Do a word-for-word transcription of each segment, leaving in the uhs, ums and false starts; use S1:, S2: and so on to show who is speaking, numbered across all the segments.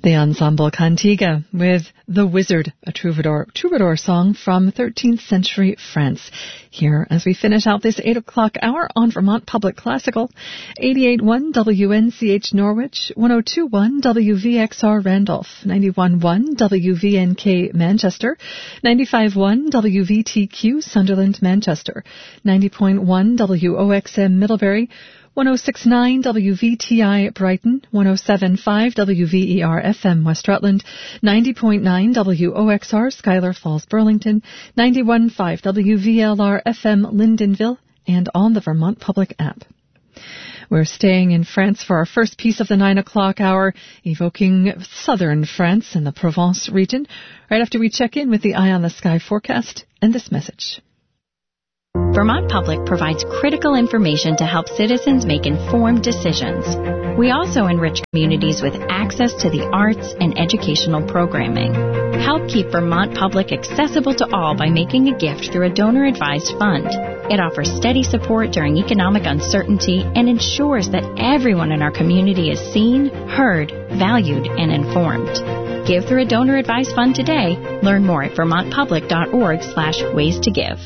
S1: The Ensemble Cantiga with The Wizard, a troubadour, troubadour song from thirteenth century France. Here as we finish out this eight o'clock hour on Vermont Public Classical, eighty-eight point one W N C H Norwich, one oh two point one W V X R Randolph, ninety-one point one W V N K Manchester, ninety-five point one W V T Q Sunderland Manchester, ninety point one W O X M Middlebury, one oh six point nine W V T I Brighton, one oh seven point five W V E R F M West Rutland, ninety point nine W O X R Schuyler Falls Burlington, ninety-one point five W V L R F M Lyndonville, and on the Vermont Public app. We're staying in France for our first piece of the nine o'clock hour, evoking southern France and the Provence region, right after we check in with the Eye on the Sky forecast and this message.
S2: Vermont Public provides critical information to help citizens make informed decisions. We also enrich communities with access to the arts and educational programming. Help keep Vermont Public accessible to all by making a gift through a donor-advised fund. It offers steady support during economic uncertainty and ensures that everyone in our community is seen, heard, valued, and informed. Give through a donor-advised fund today. Learn more at vermontpublic.org slash ways to give.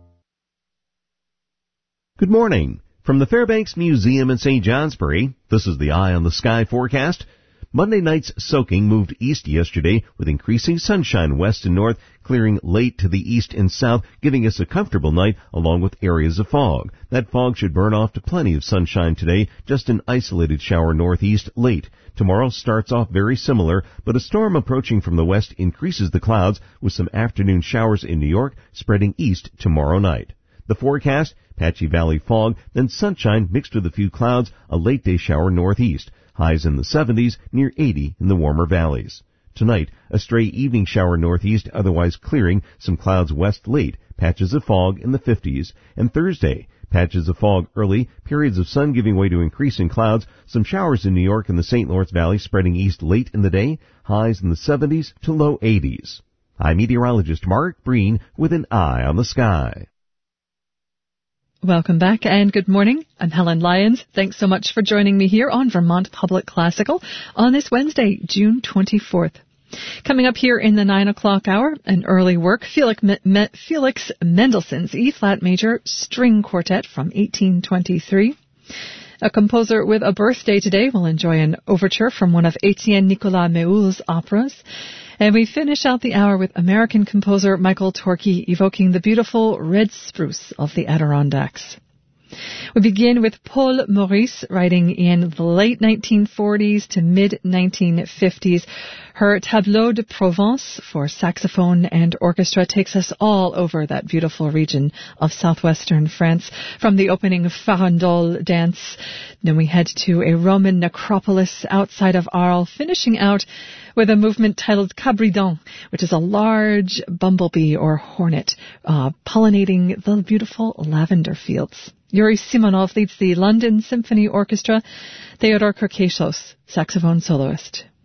S3: Good morning. From the Fairbanks Museum in Saint Johnsbury, this is the Eye on the Sky forecast. Monday night's soaking moved east yesterday with increasing sunshine west and north, clearing late to the east and south, giving us a comfortable night along with areas of fog. That fog should burn off to plenty of sunshine today, just an isolated shower northeast late. Tomorrow starts off very similar, but a storm approaching from the west increases the clouds with some afternoon showers in New York spreading east tomorrow night. The forecast, patchy valley fog, then sunshine mixed with a few clouds, a late day shower northeast. Highs in the seventies, near eighty in the warmer valleys. Tonight, a stray evening shower northeast, otherwise clearing, some clouds west late, patches of fog in the fifties. And Thursday, patches of fog early, periods of sun giving way to increasing clouds, some showers in New York and the Saint Lawrence Valley spreading east late in the day, highs in the seventies to low eighties. I'm meteorologist Mark Breen with an Eye on the Sky.
S1: Welcome back and good morning. I'm Helen Lyons. Thanks so much for joining me here on Vermont Public Classical on this Wednesday, June twenty-fourth. Coming up here in the nine o'clock hour, an early work, Felix, Me- Felix Mendelssohn's E-flat major string quartet from eighteen twenty-three. A composer with a birthday today will enjoy an overture from one of Etienne Nicolas Méhul's operas. And we finish out the hour with American composer Michael Torkey evoking the beautiful red spruce of the Adirondacks. We begin with Paul Maurice, writing in the late nineteen forties to mid nineteen fifties. Her Tableau de Provence for saxophone and orchestra takes us all over that beautiful region of southwestern France, from the opening farandole dance. Then we head to a Roman necropolis outside of Arles, finishing out with a movement titled Cabridon, which is a large bumblebee or hornet uh, pollinating the beautiful lavender fields. Yuri Simonov leads the London Symphony Orchestra, Theodor Kirkashos, saxophone soloist.